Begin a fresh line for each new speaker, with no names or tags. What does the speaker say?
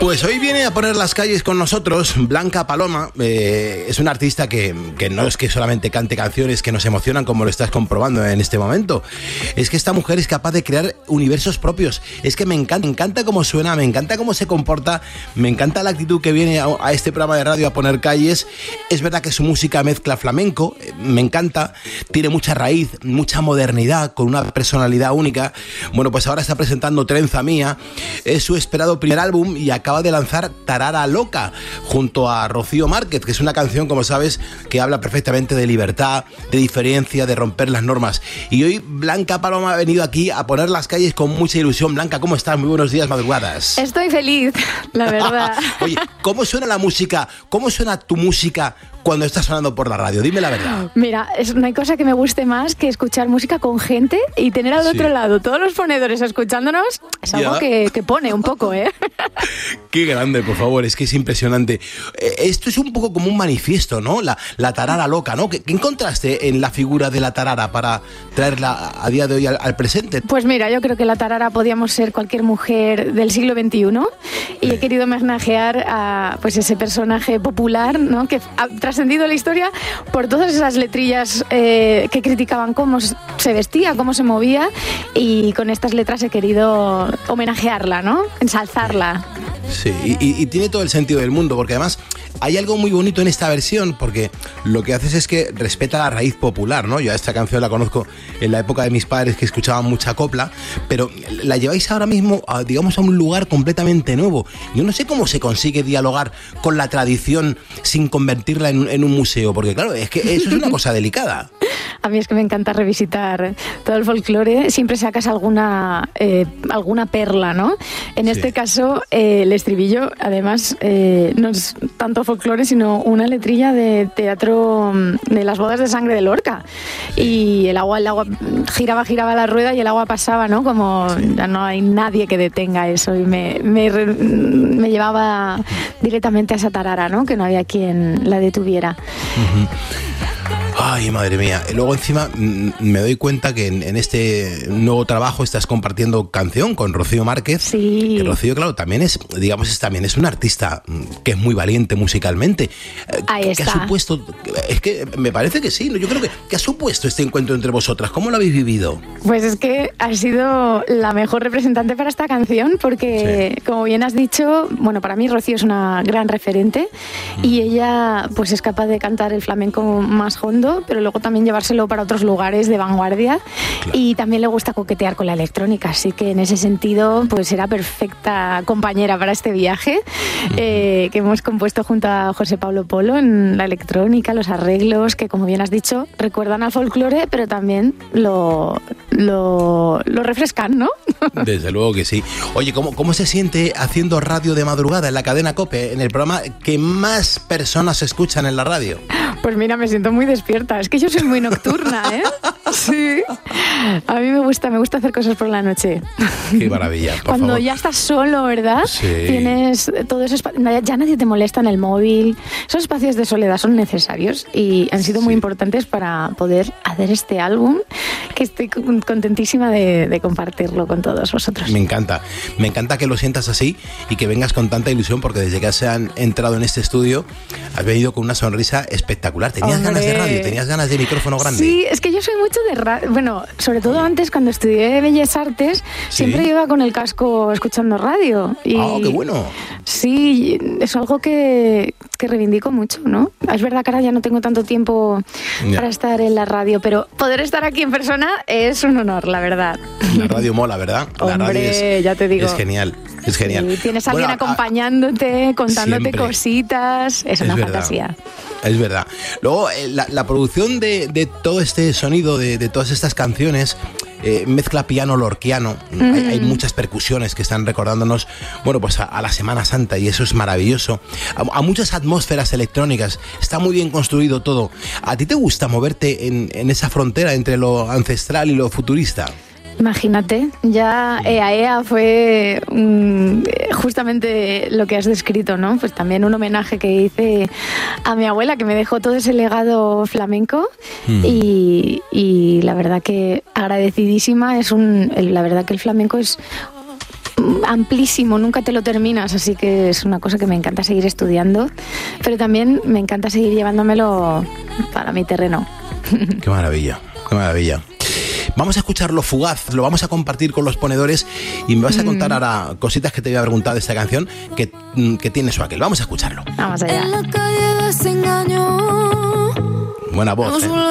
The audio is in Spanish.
Pues hoy viene a poner las calles con nosotros Blanca Paloma. Es una artista que no es que solamente cante canciones que nos emocionan, como lo estás comprobando en este momento. Es que esta mujer es capaz de crear universos propios. Es que me encanta cómo suena, me encanta cómo se comporta, me encanta la actitud que viene a este programa de radio a poner calles. Es verdad que su música mezcla flamenco, me encanta, tiene mucha raíz, mucha modernidad, con una personalidad única. Bueno, pues ahora está presentando Trenza Mía, es su esperado primer álbum y acaba de lanzar Tarara Loca junto a Rocío Márquez, que es una canción, como sabes, que habla perfectamente de libertad, de diferencia, de romper las normas. Y hoy Blanca Paloma ha venido aquí a poner las calles con mucha ilusión. Blanca, ¿cómo estás? Muy buenos días, madrugadas.
Estoy feliz, la verdad.
Oye, ¿cómo suena la música? ¿Cómo suena tu música cuando está sonando por la radio? Dime la verdad.
Mira, no hay cosa que me guste más que escuchar música con gente y tener al otro lado todos los ponedores escuchándonos. Es algo que pone un poco, ¿eh?
Qué grande, por favor, es que es impresionante. Esto es un poco como un manifiesto, ¿no? La tarara loca, ¿no? ¿Qué encontraste en la figura de la tarara para traerla a día de hoy al presente?
Pues mira, yo creo que la tarara podíamos ser cualquier mujer del siglo XXI y he querido homenajear a pues ese personaje popular, ¿no? Que ha trascendido la historia por todas esas letrillas que criticaban cómo se vestía, cómo se movía, y con estas letras he querido homenajearla, ¿no? Ensalzarla.
Sí, y tiene todo el sentido del mundo, porque además hay algo muy bonito en esta versión, porque lo que haces es que respeta la raíz popular, ¿no? Yo a esta canción la conozco en la época de mis padres, que escuchaban mucha copla, pero la lleváis ahora mismo a, digamos, a un lugar completamente nuevo. Yo no sé cómo se consigue dialogar con la tradición sin convertirla en un museo, porque claro, es que eso es una cosa delicada.
A mí es que me encanta revisitar todo el folclore, siempre sacas alguna perla, ¿no? En este caso, el estribillo, además, no es tanto folclore, sino una letrilla de teatro de las bodas de sangre de Lorca. Y el agua giraba la rueda y el agua pasaba, ¿no? Como ya no hay nadie que detenga eso, y me llevaba directamente a esa tarara, ¿no? Que no había quien la detuviera.
Uh-huh. Ay, madre mía. Luego encima me doy cuenta que en este nuevo trabajo estás compartiendo canción con Rocío Márquez.
Sí.
Que Rocío, claro, también es un artista que es muy valiente musicalmente.
Ahí está.
¿Qué ha supuesto? Es que me parece que sí. Yo creo que ha supuesto este encuentro entre vosotras. ¿Cómo lo habéis vivido?
Pues es que has sido la mejor representante para esta canción, porque, como bien has dicho, bueno, para mí Rocío es una gran referente y ella pues es capaz de cantar el flamenco más hondo, pero luego también llevárselo para otros lugares de vanguardia. Claro. Y también le gusta coquetear con la electrónica, así que en ese sentido pues era perfecta compañera para este viaje que hemos compuesto junto a José Pablo Polo en la electrónica, los arreglos que, como bien has dicho, recuerdan al folclore, pero también lo refrescan, ¿no?
Desde luego que sí. Oye, ¿cómo se siente haciendo radio de madrugada en la cadena COPE, en el programa que más personas escuchan en la radio?
Pues mira, me siento muy despierta. Es que yo soy muy nocturna, ¿eh? Sí. A mí me gusta hacer cosas por la noche.
Qué maravilla, por
Cuando
favor.
Ya estás solo, ¿verdad?
Sí.
Tienes todo ese espacio, ya nadie te molesta en el móvil. Esos espacios de soledad son necesarios y han sido muy importantes para poder hacer este álbum, que estoy contentísima de compartirlo con todos vosotros.
Me encanta que lo sientas así y que vengas con tanta ilusión, porque desde que has entrado en este estudio has venido con una sonrisa espectacular. ¿Tenías ganas de radio? ¿Tenías ganas de micrófono grande?
Sí, es que yo soy mucho de radio. Bueno, sobre todo antes, cuando estudié Bellas Artes, siempre iba con el casco escuchando radio. Y
qué bueno.
Sí, es algo que reivindico mucho, ¿no? Es verdad que ahora ya no tengo tanto tiempo para estar en la radio, pero poder estar aquí en persona es un honor, la verdad.
La radio mola, ¿verdad?
Hombre,
la radio
ya te digo.
Es genial, es genial.
Sí, tienes a alguien acompañándote, contándote
siempre.
Cositas, es una fantasía.
Es verdad. Luego, la producción de todo este sonido, de todas estas canciones, mezcla piano lorquiano. Hay muchas percusiones que están recordándonos, bueno, pues a la Semana Santa, y eso es maravilloso. A muchas atmósferas electrónicas. Está muy bien construido todo. ¿A ti te gusta moverte en esa frontera entre lo ancestral y lo futurista?
Imagínate, ya EA fue justamente lo que has descrito, ¿no? Pues también un homenaje que hice a mi abuela, que me dejó todo ese legado flamenco y la verdad que agradecidísima. La verdad que el flamenco es amplísimo, nunca te lo terminas, así que es una cosa que me encanta seguir estudiando, pero también me encanta seguir llevándomelo para mi terreno.
Qué maravilla, qué maravilla. Vamos a escucharlo Fugaz, lo vamos a compartir con los ponedores y me vas a contar ahora cositas que te voy a preguntar de esta canción que tiene su aquel. Vamos a escucharlo.
Vamos allá.
En la calle desengaño.
Buena voz,